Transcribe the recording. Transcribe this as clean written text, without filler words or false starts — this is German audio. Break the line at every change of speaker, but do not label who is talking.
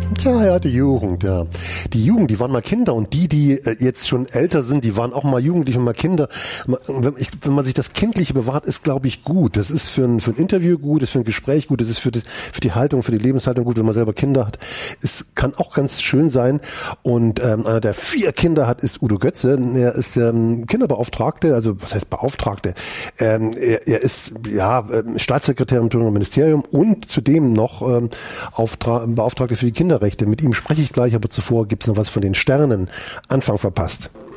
Ja, die Jugend, ja. Die Jugend, die waren mal Kinder und die jetzt schon älter sind, die waren auch mal Jugendliche und mal Kinder. Wenn man sich das Kindliche bewahrt, ist, glaube ich, gut. Das ist für ein Interview gut, ist für ein Gespräch gut, das ist für die Haltung, für die Lebenshaltung gut, wenn man selber Kinder hat. Es kann auch ganz schön sein. Und einer, der 4 Kinder hat, ist Udo Götze. Er ist Kinderbeauftragte, also was heißt Beauftragte? Er ist Staatssekretär im Thüringer Ministerium und zudem noch Beauftragte für die Kinderrechte. Mit ihm spreche ich gleich, aber zuvor gibt's noch was von den Sternen. Anfang verpasst.